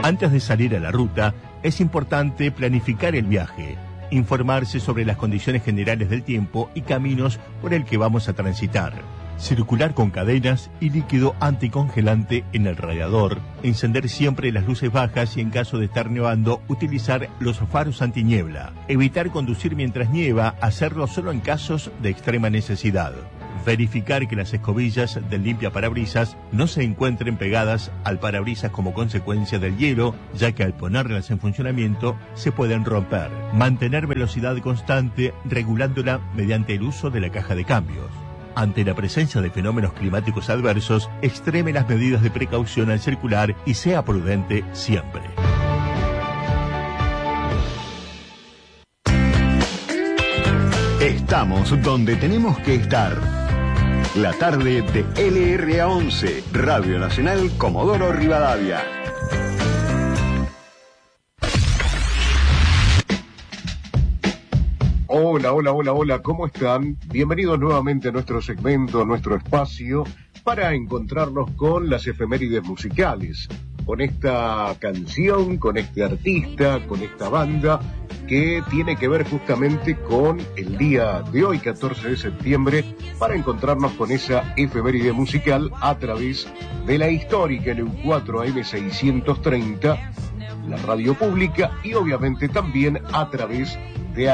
Antes de salir a la ruta, es importante planificar el viaje, informarse sobre las condiciones generales del tiempo y caminos por el que vamos a transitar. Circular con cadenas y líquido anticongelante en el radiador, encender siempre las luces bajas y en caso de estar nevando, utilizar los faros antiniebla. Evitar conducir mientras nieva, hacerlo solo en casos de extrema necesidad. Verificar que las escobillas del limpiaparabrisas no se encuentren pegadas al parabrisas como consecuencia del hielo, ya que al ponerlas en funcionamiento se pueden romper. Mantener velocidad constante regulándola mediante el uso de la caja de cambios. Ante la presencia de fenómenos climáticos adversos, extreme las medidas de precaución al circular y sea prudente siempre. Estamos donde tenemos que estar. La tarde de LRA 11, Radio Nacional Comodoro Rivadavia. Hola, ¿cómo están? Bienvenidos nuevamente a nuestro segmento, a nuestro espacio, para encontrarnos con las efemérides musicales, con esta canción, con este artista, con esta banda, que tiene que ver justamente con el día de hoy, 14 de septiembre, para encontrarnos con esa efeméride musical a través de la histórica LU4 AM630, la radio pública, y obviamente también a través de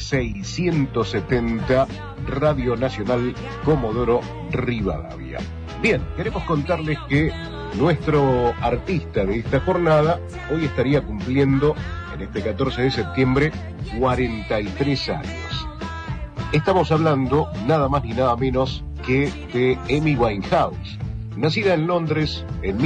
AM670, Radio Nacional Comodoro Rivadavia. Bien, queremos contarles que nuestro artista de esta jornada hoy estaría cumpliendo, en este 14 de septiembre, 43 años. Estamos hablando nada más ni nada menos que de Amy Winehouse. Nacida en Londres en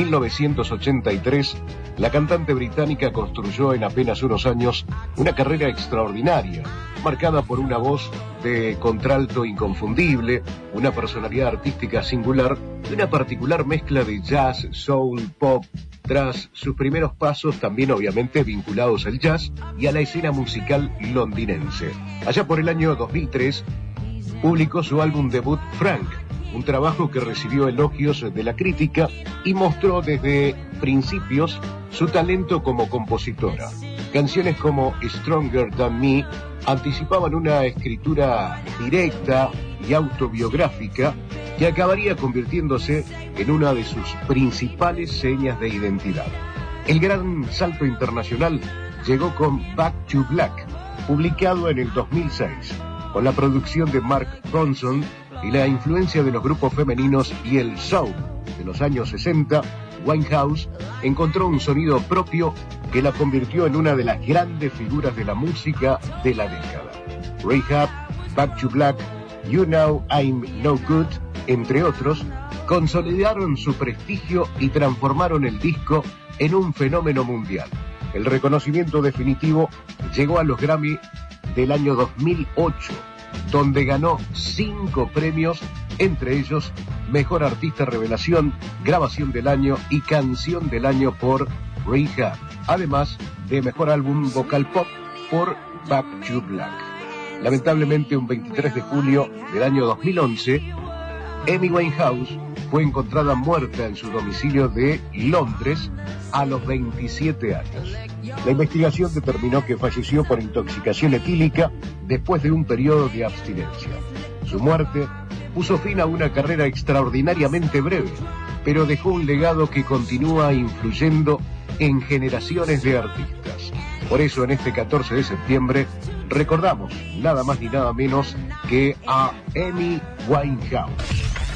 1983, la cantante británica construyó en apenas unos años una carrera extraordinaria, marcada por una voz de contralto inconfundible, una personalidad artística singular y una particular mezcla de jazz, soul, pop, tras sus primeros pasos también obviamente vinculados al jazz y a la escena musical londinense. Allá por el año 2003, publicó su álbum debut Frank, un trabajo que recibió elogios de la crítica y mostró desde principios su talento como compositora. Canciones como Stronger Than Me anticipaban una escritura directa y autobiográfica que acabaría convirtiéndose en una de sus principales señas de identidad. El gran salto internacional llegó con Back to Black, publicado en el 2006, con la producción de Mark Ronson y la influencia de los grupos femeninos y el soul de los años 60, Winehouse encontró un sonido propio que la convirtió en una de las grandes figuras de la música de la década. Rehab, Back to Black, You Know I'm No Good, entre otros, consolidaron su prestigio y transformaron el disco en un fenómeno mundial. El reconocimiento definitivo llegó a los Grammy del año 2008, donde ganó 5 premios, entre ellos Mejor Artista Revelación, Grabación del Año y Canción del Año por Rehab, además de Mejor Álbum Vocal Pop por Back to Black. Lamentablemente, un 23 de julio del año 2011, Amy Winehouse fue encontrada muerta en su domicilio de Londres a los 27 años. La investigación determinó que falleció por intoxicación etílica después de un periodo de abstinencia. Su muerte puso fin a una carrera extraordinariamente breve, pero dejó un legado que continúa influyendo en generaciones de artistas. Por eso, en este 14 de septiembre, recordamos nada más ni nada menos que a Amy Winehouse.